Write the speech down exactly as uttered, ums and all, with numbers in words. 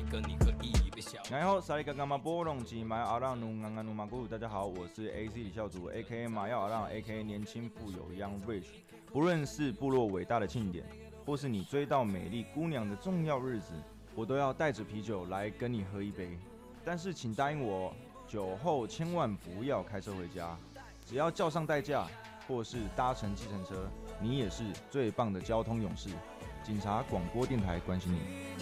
跟你喝一杯小。 然后萨利嘎嘎马波隆吉马阿让努昂昂努马古，大家好，我是 A C 李孝祖 ，A K A 马耀阿让 ，A K A 年轻富有 Young Rich。不论是部落伟大的庆典，或是你追到美丽姑娘的重要日子，我都要带着啤酒来跟你喝一杯。但是请答应我，酒后千万不要开车回家，只要叫上代驾，或是搭乘计程车，你也是最棒的交通勇士。警察广播电台关心你。